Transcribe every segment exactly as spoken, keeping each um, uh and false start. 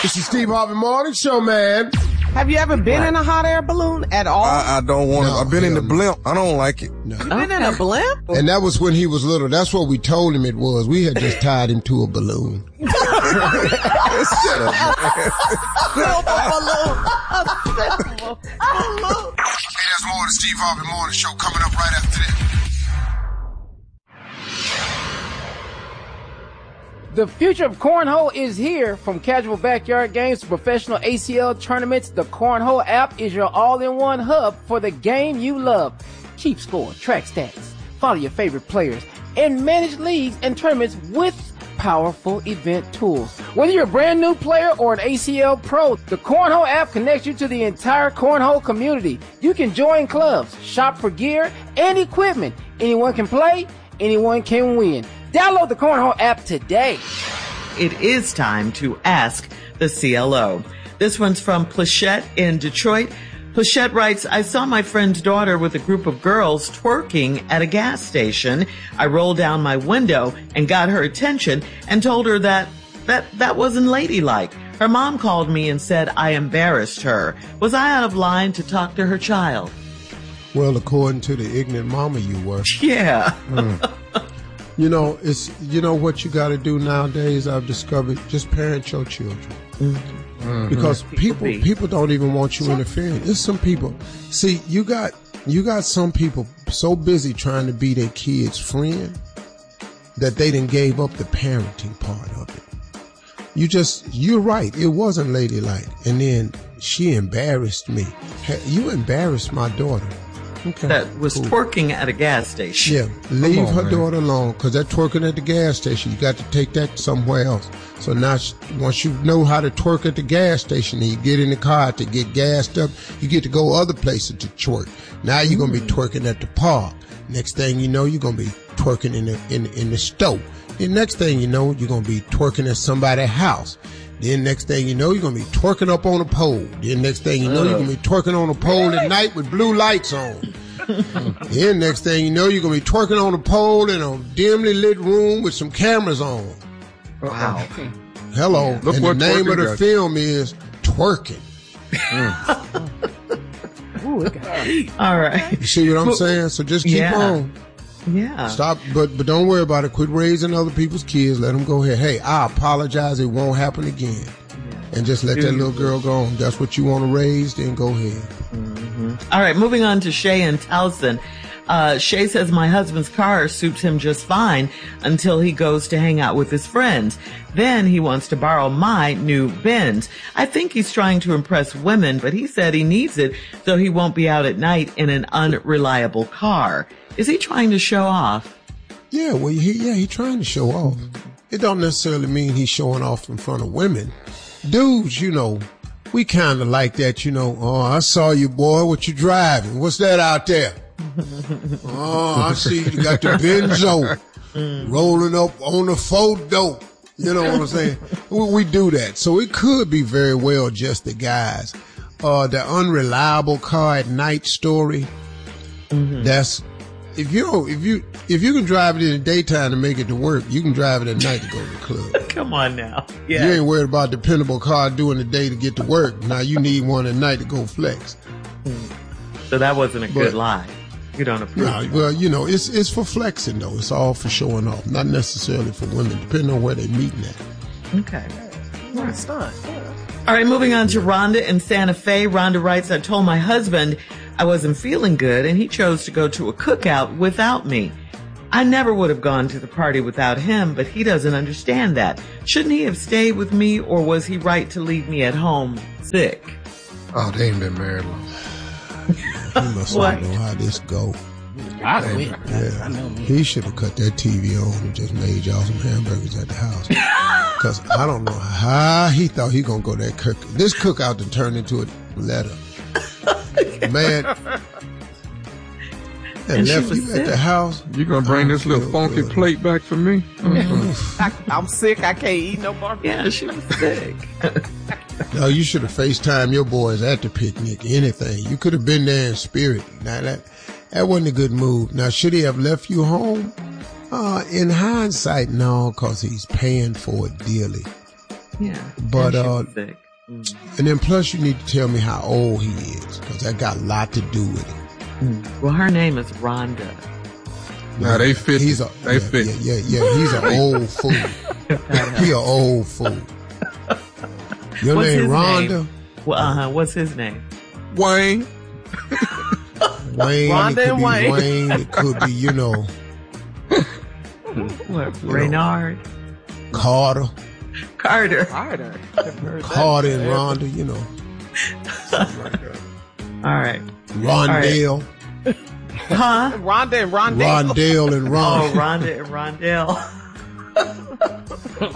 It's the Steve Harvey Morning Show, man. Have you ever been in a hot air balloon at all? I, I don't want to. No, I've been in the blimp. I don't like it. No. You've been in a blimp? And that was when he was little. That's what we told him it was. We had just tied him to a balloon. Shut up, man. Silver balloon. A silver balloon. Hey, there's more of the Steve Harvey Morning Show coming up right after this. The future of cornhole is here. From casual backyard games to professional A C L tournaments, the Cornhole app is your all-in-one hub for the game you love. Keep score, track stats, follow your favorite players, and manage leagues and tournaments with powerful event tools. Whether you're a brand new player or an A C L pro, the Cornhole app connects you to the entire cornhole community. You can join clubs, shop for gear and equipment. Anyone can play, anyone can win. Download the Cornhole app today. It is time to ask the C L O. This one's from Plachette in Detroit. Plachette writes, I saw my friend's daughter with a group of girls twerking at a gas station. I rolled down my window and got her attention and told her that that, that wasn't ladylike. Her mom called me and said I embarrassed her. Was I out of line to talk to her child? Well, according to the ignorant mama you were. Yeah. Mm. You know, it's you know what you got to do nowadays. I've discovered just parent your children, mm-hmm. Mm-hmm. because people people, people don't even want you interfering. There's some people. See, you got you got some people so busy trying to be their kid's friend that they done gave up the parenting part of it. You just you're right. It wasn't ladylike, and then she embarrassed me. Hey, you embarrassed my daughter. Okay. That was cool. Twerking at a gas station. Yeah, leave on, her man. daughter alone, because that twerking at the gas station, you got to take that somewhere else. So now, she, once you know how to twerk at the gas station and you get in the car to get gassed up, you get to go other places to twerk. Now you're mm. going to be twerking at the park. Next thing you know, you're going to be twerking in the, in, in the stove. Then next thing you know, you're going to be twerking at somebody's house. Then next thing you know, you're going to be twerking up on a pole. Then next thing you know, you're going to be twerking on a pole at night with blue lights on. Then next thing you know, you're going to be twerking on a pole in a dimly lit room with some cameras on. Wow. Hello. Yeah. Look and what the name of the got. film is Twerking. Mm. Ooh, it got deep. All right. You see what I'm saying? So just keep yeah. on. Yeah. Stop, but but don't worry about it. Quit raising other people's kids. Let them go ahead. Hey, I apologize. It won't happen again. Yeah. And just let that little girl go on. That's what you want to raise, then go ahead. Mm-hmm. All right, moving on to Shay and Towson. Uh, Shay says my husband's car suits him just fine until he goes to hang out with his friends. Then he wants to borrow my new Benz. I think he's trying to impress women, but he said he needs it so he won't be out at night in an unreliable car. Is he trying to show off? Yeah, well, he, yeah, he's trying to show off. It don't necessarily mean he's showing off in front of women. Dudes, you know, we kind of like that, you know. Oh, I saw you, boy. What you driving? What's that out there? Oh, I see you got the Benzo rolling up on the photo. You know what I'm saying? we, we do that. So it could be very well just the guys. Uh, the unreliable car at night story. Mm-hmm. That's, if you, if you, if you can drive it in the daytime to make it to work, you can drive it at night to go to the club. Come on now. Yeah. You ain't worried about dependable car during the day to get to work. Now you need one at night to go flex. So that wasn't a but, good lie. You don't approve. No, well, you know, it's it's for flexing though. It's all for showing off, not necessarily for women, depending on where they're meeting at. Okay. Well, it's fun. All right, moving on to Rhonda in Santa Fe. Rhonda writes, I told my husband I wasn't feeling good, and he chose to go to a cookout without me. I never would have gone to the party without him, but he doesn't understand that. Shouldn't he have stayed with me, or was he right to leave me at home sick? Oh, they ain't been married long. He must not know how this go. I quit. Yeah. I know me. He should have cut that T V on and just made y'all some hamburgers at the house. Because I don't know how he thought he going to go that cook. This cookout to turn into a letter. Man. And, and left you at the house. You gonna bring this little funky good. plate back for me? Mm-hmm. I, I'm sick. I can't eat no more. Yeah, she was sick. No, you should have FaceTime your boys at the picnic. Anything. You could have been there in spirit. Now that that wasn't a good move. Now should he have left you home? Uh, in hindsight, no, because he's paying for it dearly. Yeah. But, And she uh, was sick. Mm. and then plus you need to tell me how old he is, because that got a lot to do with it. Mm. Well, her name is Rhonda. Nah, they fit. He's a, They yeah, fit. Yeah, yeah, yeah. He's an old fool. He an old fool. Your What's name his Rhonda? name? Well, uh-huh. What's his name? Wayne. Wayne. Rhonda it could and be Wayne. Wayne. It could be, you know, What? Reynard? Carter. Carter. Carter. Carter and Rhonda, you know. All right. Rondell. Huh? Rhonda and Rondell. Rondell and Oh, Rhonda. Rhonda and Rondell.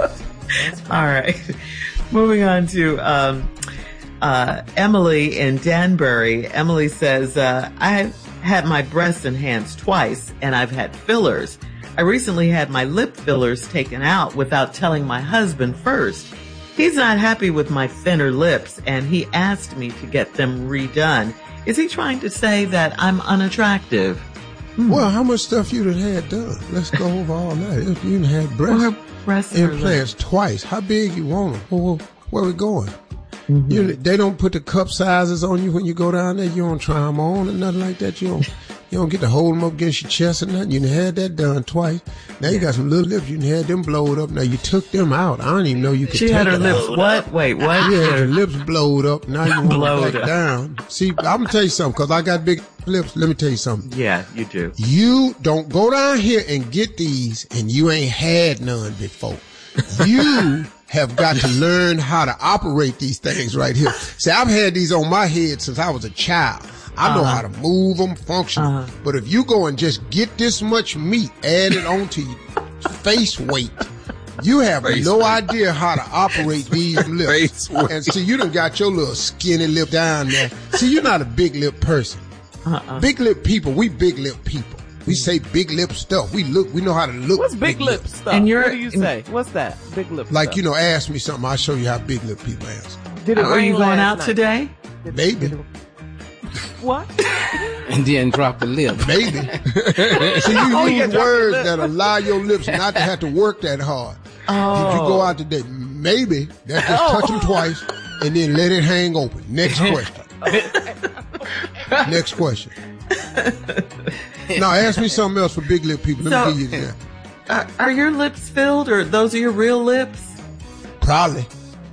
All right. Moving on to um, uh, Emily in Danbury. Emily says, uh, I've had my breasts enhanced twice, and I've had fillers. I recently had my lip fillers taken out without telling my husband first. He's not happy with my thinner lips, and he asked me to get them redone. Is he trying to say that I'm unattractive? Well, how much stuff you done had done? Let's go over all that. You done had breast Or breasts or implants twice. How big you want them? Where, where, where we going? Mm-hmm. You, they don't put the cup sizes on you when you go down there. You don't try them on and nothing like that. You don't, you don't get to hold them up against your chest or nothing. You done had that done twice. Now you got some little lips. You done had them blowed up. Now you took them out. I don't even know you could She take had her them lips out. what? Wait, what? You had your lips blowed up. Now you want Blowed them back up. down. See, I'm going to tell you something, because I got big lips. Let me tell you something. Yeah, you do. You don't go down here and get these and you ain't had none before. You have got to learn how to operate these things right here. See, I've had these on my head since I was a child. I know Uh-huh. how to move them, function 'em. Uh-huh. But if you go and just get this much meat added onto your face weight, you have Face no weight. idea how to operate these lips. Face weight. And see, you done got your little skinny lip down there. See, you're not a big lip person. Uh-uh. Big lip people, we big lip people. We say big lip stuff. We look, we know how to look. What's big lip stuff? And you're- what do you say? What's that? Big lip Like, stuff. you know, ask me something. I'll show you how big lip people answer. Did it Are rain you going last out night? today? Baby, What? And then drop the lip. baby. See, you Oh, yeah, use drop your words lip. that allow your lips not to have to work that hard. Oh. Did you go out today? Maybe. That's just touch them twice and then let it hang open. Next question. Next question. Now ask me something else for big lip people. Let So- me give you that. Are, are your lips filled, or those are your real lips? Probably.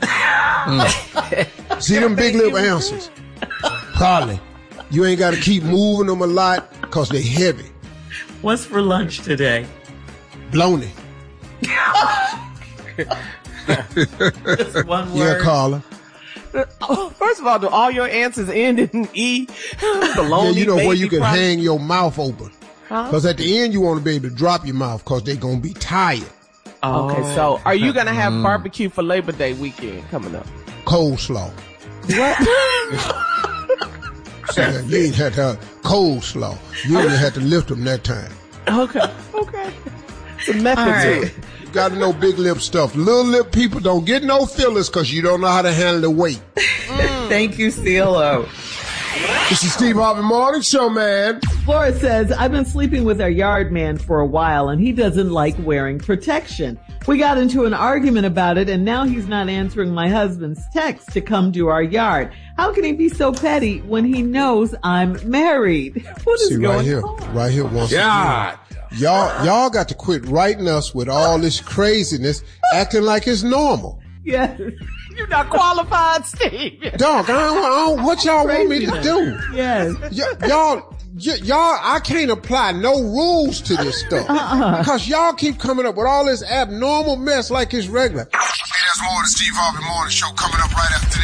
See them big lip answers? Probably. You ain't got to keep moving them a lot because they heavy. What's for lunch today? Bloney. Just one Yeah, word. Carla. Oh, first of all, do all your answers end in E? Yeah, Baloney, you know where baby, you can cry- hang your mouth open. Because at the end you want to be able to drop your mouth because they're going to be tired. Okay, so are you gonna have barbecue for Labor Day weekend coming up? Coleslaw. So, yeah, you ain't had to have coleslaw. You only had to lift them that time. Okay, okay. It's a method All to right. it. You got to know big lip stuff. Little lip people don't get no fillers because you don't know how to handle the weight. Thank you, C L O. This is Steve Harvey Morning Show, man. Flora says, I've been sleeping with our yard man for a while and he doesn't like wearing protection. We got into an argument about it and now he's not answering my husband's text to come to our yard. How can he be so petty when he knows I'm married? What is See, going right here, on? right here once God. again. Y'all, y'all got to quit writing us with all this craziness, acting like it's normal. Yes. You're not qualified, Steve. Dog, I don't, I don't, what y'all want me to do? Yes. Y- y'all, y- y'all, I can't apply no rules to this stuff. Uh-uh. Because y'all keep coming up with all this abnormal mess like it's regular. Hey, there's more of the Steve Harvey Morning Show coming up right after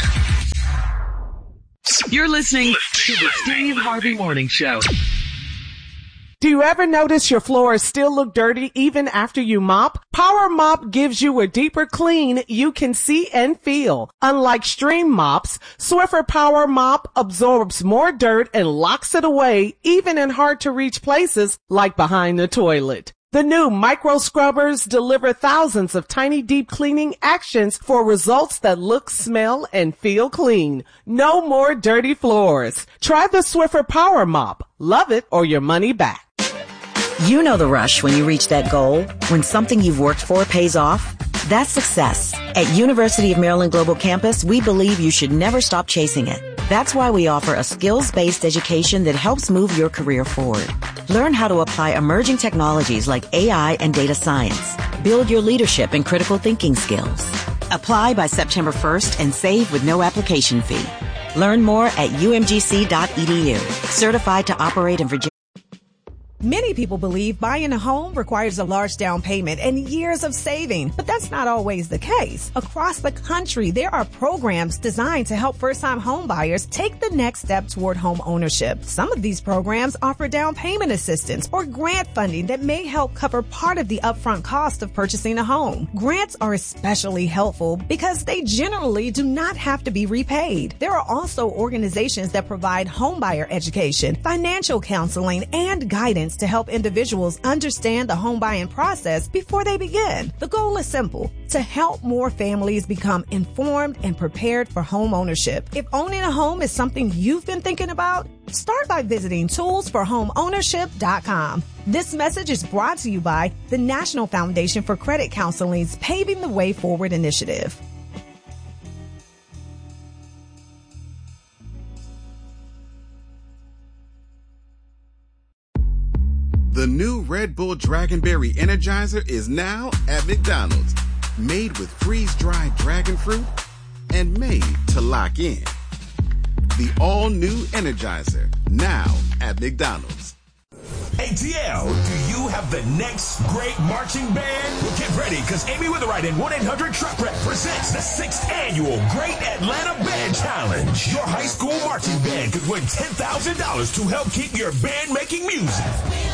this. You're listening to the Steve Harvey Morning Show. Do you ever notice your floors still look dirty even after you mop? Power Mop gives you a deeper clean you can see and feel. Unlike stream mops, Swiffer Power Mop absorbs more dirt and locks it away even in hard to reach places like behind the toilet. The new micro scrubbers deliver thousands of tiny deep cleaning actions for results that look, smell, and feel clean. No more dirty floors. Try the Swiffer Power Mop. Love it or your money back. You know the rush when you reach that goal, when something you've worked for pays off. That's success. At University of Maryland Global Campus, we believe you should never stop chasing it. That's why we offer a skills-based education that helps move your career forward. Learn how to apply emerging technologies like A I and data science. Build your leadership and critical thinking skills. Apply by September first and save with no application fee. Learn more at U M G C dot E D U. Certified to operate in Virginia. Many people believe buying a home requires a large down payment and years of saving, but that's not always the case. Across the country, there are programs designed to help first-time home buyers take the next step toward home ownership. Some of these programs offer down payment assistance or grant funding that may help cover part of the upfront cost of purchasing a home. Grants are especially helpful because they generally do not have to be repaid. There are also organizations that provide homebuyer education, financial counseling, and guidance to help individuals understand the home buying process before they begin. The goal is simple: to help more families become informed and prepared for home ownership. If owning a home is something you've been thinking about, start by visiting tools for home ownership dot com. This message is brought to you by the National Foundation for Credit Counseling's Paving the Way Forward initiative. The new Red Bull Dragonberry Energizer is now at McDonald's. Made with freeze-dried dragon fruit and made to lock in. The all-new Energizer, now at McDonald's. A T L, do you have the next great marching band? Well, get ready, because Amy Witherite and one eight hundred Truck Wreck presents the sixth annual Great Atlanta Band Challenge. Your high school marching band could win ten thousand dollars to help keep your band making music.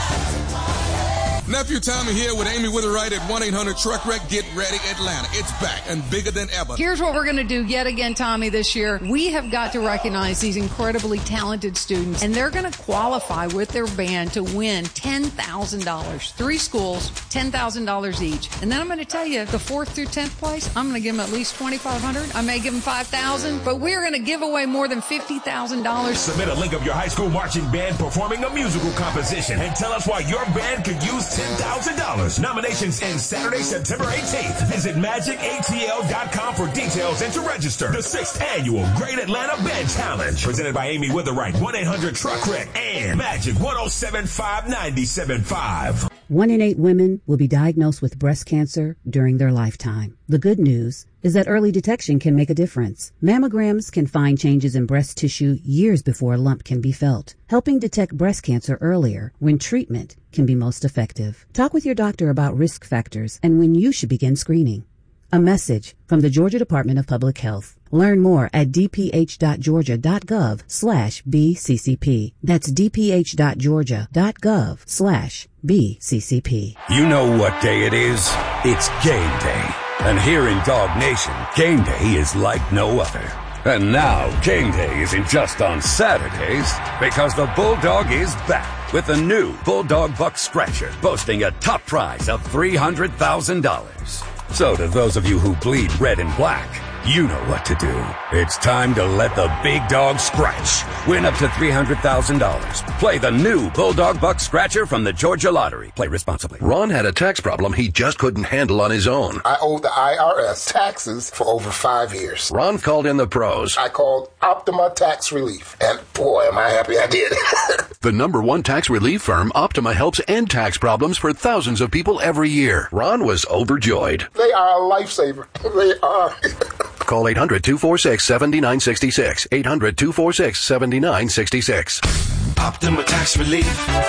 Nephew Tommy here with Amy Witherite at one eight hundred Truck Wreck. Get ready, Atlanta. It's back and bigger than ever. Here's what we're going to do yet again, Tommy, this year. We have got to recognize these incredibly talented students, and they're going to qualify with their band to win ten thousand dollars. Three schools, ten thousand dollars each. And then I'm going to tell you, the fourth through tenth place, I'm going to give them at least twenty-five hundred dollars. I may give them five thousand dollars, but we're going to give away more than fifty thousand dollars. Submit a link of your high school marching band performing a musical composition and tell us why your band could use ten thousand dollars. Nominations end Saturday, September eighteenth. Visit magic A T L dot com for details and to register. The sixth annual Great Atlanta Band Challenge. Presented by Amy Witherite, one eight hundred Truck Wreck, and Magic one oh seven five nine seven five. One in eight women will be diagnosed with breast cancer during their lifetime. The good news is that early detection can make a difference. Mammograms can find changes in breast tissue years before a lump can be felt, helping detect breast cancer earlier when treatment can be most effective. Talk with your doctor about risk factors and when you should begin screening. A message from the Georgia Department of Public Health. Learn more at d p h dot georgia dot gov slash b c c p. That's d p h dot georgia dot gov slash b c c p. You know what day it is? It's game day. And here in Dog Nation, game day is like no other. And now, game day isn't just on Saturdays, because the Bulldog is back with the new Bulldog Buck Scratcher, boasting a top prize of three hundred thousand dollars. So to those of you who bleed red and black, you know what to do. It's time to let the big dog scratch. Win up to three hundred thousand dollars. Play the new Bulldog Buck Scratcher from the Georgia Lottery. Play responsibly. Ron had a tax problem he just couldn't handle on his own. I owed the I R S taxes for over five years. Ron called in the pros. I called Optima Tax Relief, and boy, am I happy I did. The number one tax relief firm, Optima, helps end tax problems for thousands of people every year. Ron was overjoyed. They are a lifesaver. They are. Call eight hundred two four six seven nine six six. eight hundred two four six seven nine six six. Optima Tax Relief.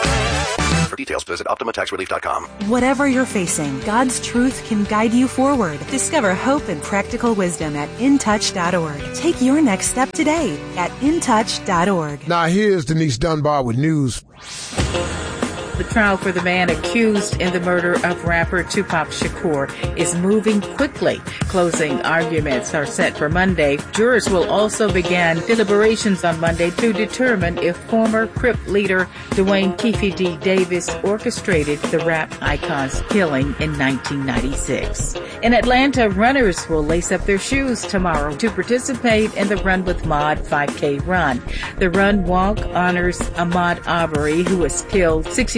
For details, visit optima tax relief dot com. Whatever you're facing, God's truth can guide you forward. Discover hope and practical wisdom at in touch dot org. Take your next step today at in touch dot org. Now here's Denise Dunbar with news. The trial for the man accused in the murder of rapper Tupac Shakur is moving quickly. Closing arguments are set for Monday. Jurors will also begin deliberations on Monday to determine if former Crip leader Dwayne Keefe D. Davis orchestrated the rap icon's killing in nineteen ninety-six. In Atlanta, runners will lace up their shoes tomorrow to participate in the Run with Maud five K run. The run walk honors Ahmaud Arbery, who was killed six years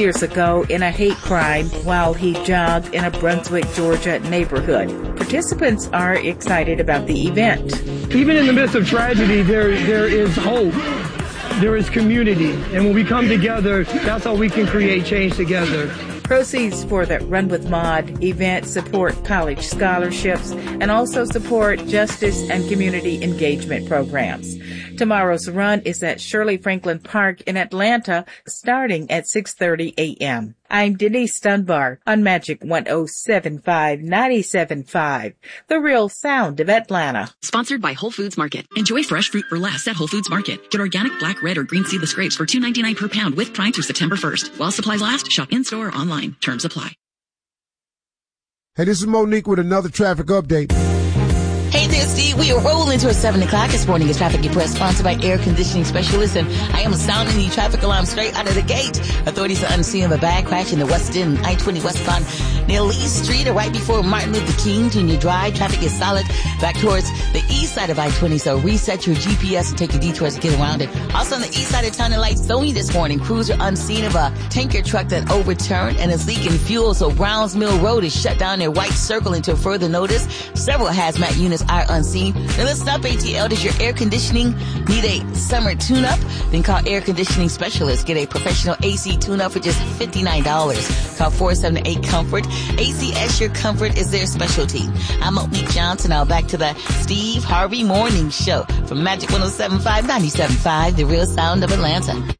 years ago in a hate crime while he jogged in a Brunswick, Georgia neighborhood. Participants are excited about the event. Even in the midst of tragedy, there there is hope. There is community. And when we come together, that's how we can create change together. Proceeds for the Run with Maud event support college scholarships and also support justice and community engagement programs. Tomorrow's run is at Shirley Franklin Park in Atlanta, starting at six thirty a.m. I'm Denise Dunbar on Magic one oh seven point five, ninety-seven point five, the real sound of Atlanta. Sponsored by Whole Foods Market. Enjoy fresh fruit for less at Whole Foods Market. Get organic black, red, or green seedless grapes for two ninety-nine per pound with Prime through September first. While supplies last, shop in-store or online. Terms apply. Hey, this is Monique with another traffic update. Hey there, Steve. We are rolling to a seven o'clock. This morning is Traffic Press, sponsored by Air Conditioning Specialists, and I am sounding the traffic alarm straight out of the gate. Authorities are unseen of a bad crash in the West End, I twenty westbound near Lee Street, or right before Martin Luther King Junior Drive. Traffic is solid back towards the east side of I twenty, so reset your G P S and take your detours to get around it. Also on the east side of town, the lights only this morning. Crews are unseen of a tanker truck that overturned and is leaking fuel, so Browns Mill Road is shut down near White Circle until further notice. Several hazmat units are unseen. Now listen up, A T L. Does your air conditioning need a summer tune-up? Then call Air Conditioning Specialists. Get a professional A C tune-up for just fifty-nine dollars. Call four seven eight, COMFORT. A C S Your Comfort is their specialty. I'm Monique Johnson. Now back to the Steve Harvey Morning Show from Magic one oh seven point five, ninety-seven point five, the real sound of Atlanta.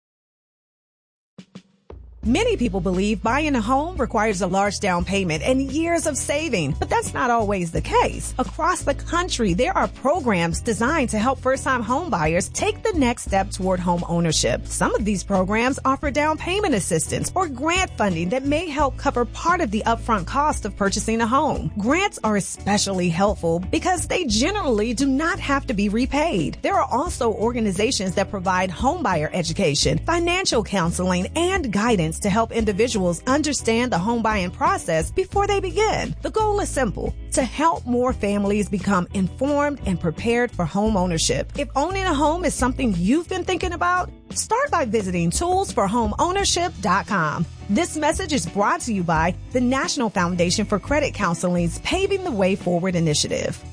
Many people believe buying a home requires a large down payment and years of saving, but that's not always the case. Across the country, there are programs designed to help first-time home buyers take the next step toward home ownership. Some of these programs offer down payment assistance or grant funding that may help cover part of the upfront cost of purchasing a home. Grants are especially helpful because they generally do not have to be repaid. There are also organizations that provide homebuyer education, financial counseling, and guidance to help individuals understand the home buying process before they begin. The goal is simple: to help more families become informed and prepared for home ownership. If owning a home is something you've been thinking about, start by visiting tools for home ownership dot com. This message is brought to you by the National Foundation for Credit Counseling's Paving the Way Forward initiative.